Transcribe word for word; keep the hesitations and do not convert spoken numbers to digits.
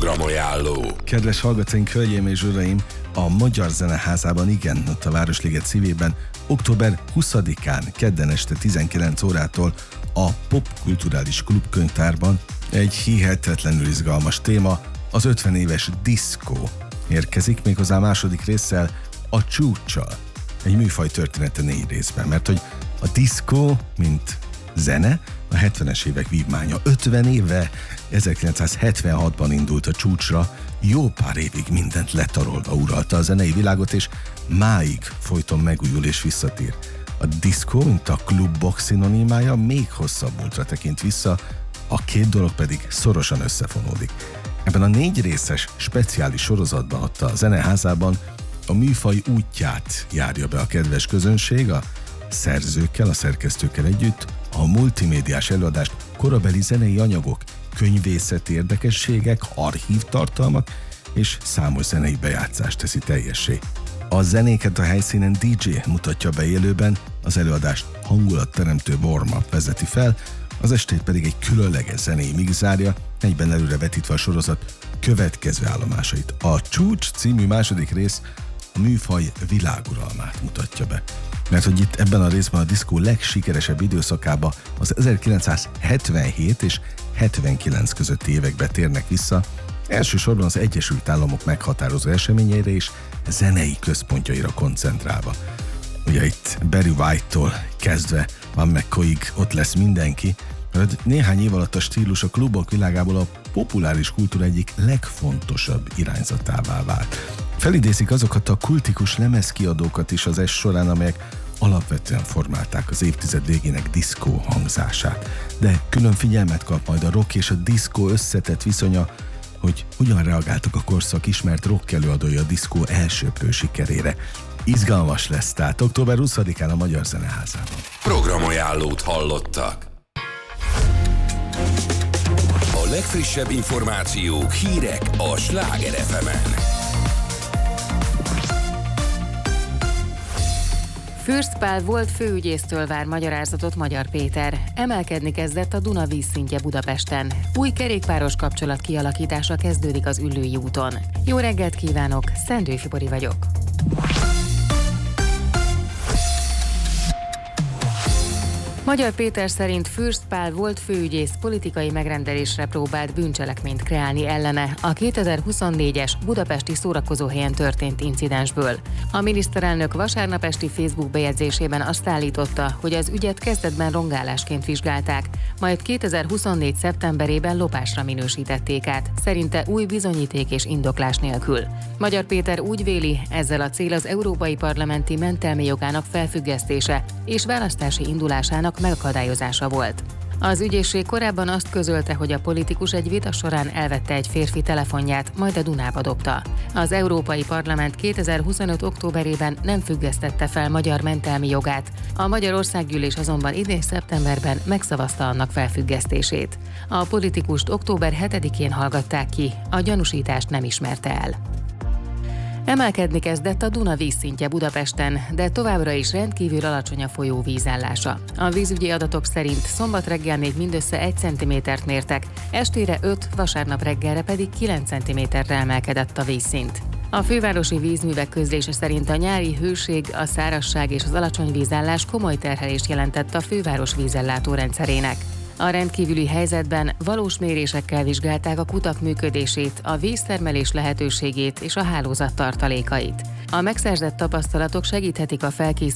Programajánló. Kedves hallgatóink, hölgyeim és uraim, a Magyar Zeneházában, igen, ott a Városliget szívében, október huszadikán, kedden este tizenkilenc órától a Popkulturális Klubkönyvtárban egy hihetetlenül izgalmas téma, az ötven éves diszkó érkezik, méghozzá a második résszel, a csúccsal. Egy műfaj története négy részben, mert hogy a diszkó, mint zene, a hetvenes évek vívmánya. ötven éve, ezerkilencszázhetvenhatban indult a csúcsra, jó pár évig mindent letarolva uralta a zenei világot, és máig folyton megújul és visszatér. A diszkó, mint a klubok szinonimája, még hosszabb múltra tekint vissza, a két dolog pedig szorosan összefonódik. Ebben a négy részes speciális sorozatban, ott a Zeneházában a műfaj útját járja be a kedves közönség, a szerzőkkel, a szerkesztőkkel együtt, a multimédiás előadást, korabeli zenei anyagok, könyvészeti érdekességek, archívtartalmak és számos zenei bejátszást teszi teljessé. A zenéket a helyszínen dé dzsé mutatja be élőben, az előadást hangulatteremtő warm-up vezeti fel, az estét pedig egy különleges zenei mix zárja, egyben előre vetítve a sorozat következő állomásait. A Csúcs című második rész a műfaj világuralmát mutatja be. Mert hogy itt ebben a részben a diszkó legsikeresebb időszakába, az ezerkilencszázhetvenhét és hetvenkilenc közötti évekbe térnek vissza, elsősorban az Egyesült Államok meghatározó eseményeire és zenei központjaira koncentrálva. Ugye itt Barry White-tól kezdve Van McCoyig ott lesz mindenki, mert néhány év alatt a stílus a klubok világából a populáris kultúra egyik legfontosabb irányzatává vált. Felidézik azokat a kultikus lemezkiadókat is az es során, amelyek alapvetően formálták az évtized végének diszkó hangzását. De külön figyelmet kap majd a rock és a diszkó összetett viszonya, hogy hogyan reagáltak a korszak ismert rock előadói a diszkó elsöprő sikerére. Izgalmas lesz, tehát október huszadikán a Magyar Zeneházában. Programajánlót hallottak. A legfrissebb információk, hírek a Sláger ef emen. Fürst Pál volt főügyésztől vár magyarázatot Magyar Péter. Emelkedni kezdett a Duna vízszintje Budapesten. Új kerékpáros kapcsolat kialakítása kezdődik az Üllői úton. Jó reggelt kívánok, Szendő Fibori vagyok. Magyar Péter szerint Fürst Pál volt főügyész politikai megrendelésre próbált bűncselekményt kreálni ellene a kétezer-huszonnégyes budapesti szórakozóhelyen történt incidensből. A miniszterelnök vasárnap esti Facebook bejegyzésében azt állította, hogy az ügyet kezdetben rongálásként vizsgálták, majd kétezer-huszonnégy szeptemberében lopásra minősítették át, szerinte új bizonyíték és indoklás nélkül. Magyar Péter úgy véli, ezzel a cél az Európai Parlamenti mentelmi jogának felfüggesztése és választási indulásának megakadályozása volt. Az ügyészség korábban azt közölte, hogy a politikus egy vita során elvette egy férfi telefonját, majd a Dunába dobta. Az Európai Parlament kétezer-huszonöt októberében nem függesztette fel magyar mentelmi jogát, a Magyar Országgyűlés azonban idén szeptemberben megszavazta annak felfüggesztését. A politikust október hetedikén hallgatták ki, a gyanúsítást nem ismerte el. Emelkedni kezdett a Duna vízszintje Budapesten, de továbbra is rendkívül alacsony a folyó vízállása. A vízügyi adatok szerint szombat reggel még mindössze egy centimétert mértek, estére öt, vasárnap reggelre pedig kilenc centiméterre emelkedett a vízszint. A fővárosi vízművek közlése szerint a nyári hőség, a szárazság és az alacsony vízállás komoly terhelést jelentett a főváros vízellátó rendszerének. A rendkívüli helyzetben valós mérésekkel vizsgálták a kutak működését, a víztermelés lehetőségét és a hálózat tartalékait. A megszerzett tapasztalatok segíthetik a felkészülést